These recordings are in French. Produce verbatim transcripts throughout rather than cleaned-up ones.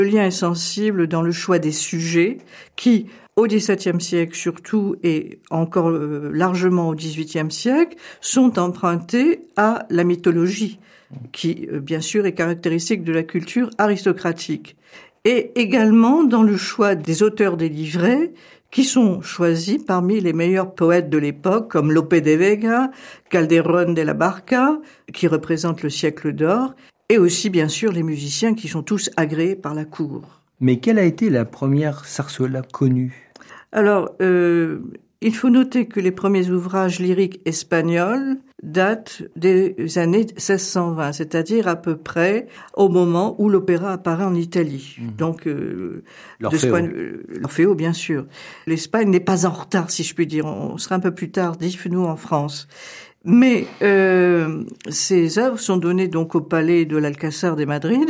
Le lien est sensible dans le choix des sujets qui, au dix-septième siècle surtout et encore euh, largement au dix-huitième siècle, sont empruntés à la mythologie, qui euh, bien sûr est caractéristique de la culture aristocratique. Et également dans le choix des auteurs des livrets, qui sont choisis parmi les meilleurs poètes de l'époque, comme Lope de Vega, Calderón de la Barca, qui représente le siècle d'or, et aussi, bien sûr, les musiciens qui sont tous agréés par la cour. Mais quelle a été la première zarzuela connue ? Alors, euh, il faut noter que les premiers ouvrages lyriques espagnols datent des années seize cent vingt, c'est-à-dire à peu près au moment où l'opéra apparaît en Italie. Mmh. Donc, euh, l'Orfeo. Euh, l'Orfeo, bien sûr. L'Espagne n'est pas en retard, si je puis dire. On sera un peu plus tardif, nous, en France. Mais euh, ces œuvres sont données donc au palais de l'Alcázar de Madrid.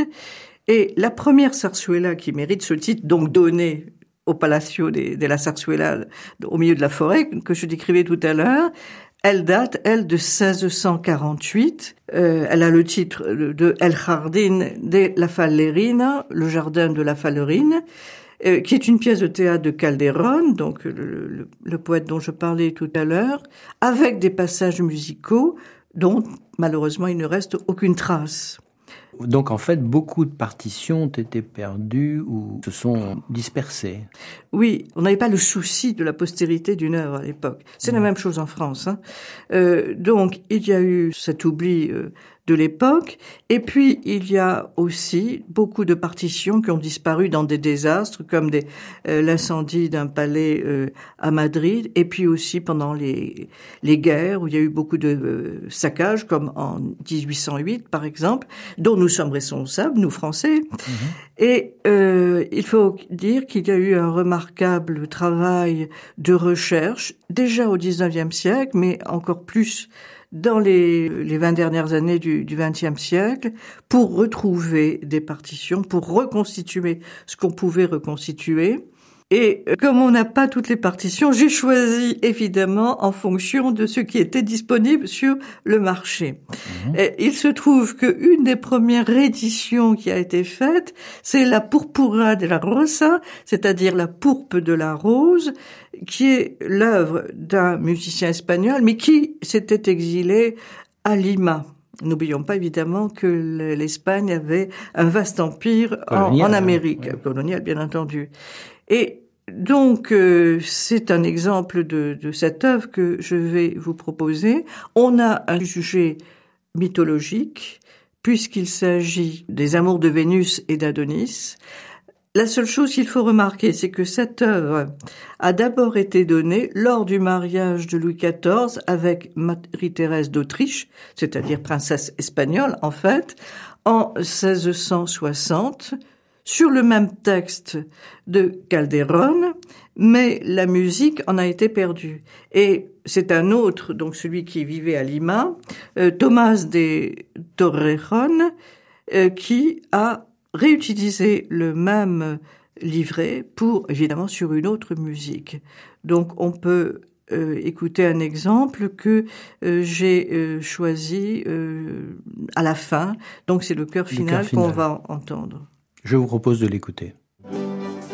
Et la première zarzuela qui mérite ce titre, donc donné au Palacio de, de la Zarzuela, au milieu de la forêt, que je décrivais tout à l'heure, elle date, elle, de seize cent quarante-huit. Euh, elle a le titre de El Jardín de la Fallerina, le jardin de la Fallerine, euh, qui est une pièce de théâtre de Calderón, donc le, le, le poète dont je parlais tout à l'heure, avec des passages musicaux dont, malheureusement, il ne reste aucune trace. Donc, en fait, beaucoup de partitions ont été perdues ou se sont dispersées. Oui, on n'avait pas le souci de la postérité d'une œuvre à l'époque. C'est mmh. la même chose en France. Hein. Euh, donc, il y a eu cet oubli euh, de l'époque. Et puis, il y a aussi beaucoup de partitions qui ont disparu dans des désastres, comme des, euh, l'incendie d'un palais euh, à Madrid, et puis aussi pendant les, les guerres, où il y a eu beaucoup de euh, saccages, comme en dix-huit cent huit, par exemple, dont nous sommes responsables, nous Français. Mmh. Et euh, il faut dire qu'il y a eu un remarquable travail de recherche, déjà au dix-neuvième siècle, mais encore plus dans les, les vingt dernières années du, du vingtième siècle, pour retrouver des partitions, pour reconstituer ce qu'on pouvait reconstituer. Et comme on n'a pas toutes les partitions, j'ai choisi évidemment en fonction de ce qui était disponible sur le marché. Mmh. Et il se trouve qu'une des premières rééditions qui a été faite, c'est la Púrpura de la Rosa, c'est-à-dire la pourpre de la rose, qui est l'œuvre d'un musicien espagnol, mais qui s'était exilé à Lima. N'oublions pas évidemment que l'Espagne avait un vaste empire en, en Amérique, hein, oui. colonial bien entendu. Et donc, euh, c'est un exemple de, de cette œuvre que je vais vous proposer. On a un sujet mythologique, puisqu'il s'agit des amours de Vénus et d'Adonis. La seule chose qu'il faut remarquer, c'est que cette œuvre a d'abord été donnée lors du mariage de Louis quatorze avec Marie-Thérèse d'Autriche, c'est-à-dire princesse espagnole en fait, en seize cent soixante, sur le même texte de Calderón, mais la musique en a été perdue. Et c'est un autre, donc celui qui vivait à Lima, euh, Tomás de Torrejón, euh, qui a réutilisé le même livret pour, évidemment, sur une autre musique. Donc, on peut euh, écouter un exemple que euh, j'ai euh, choisi euh, à la fin. Donc, c'est le chœur final, final qu'on va entendre. Je vous propose de l'écouter.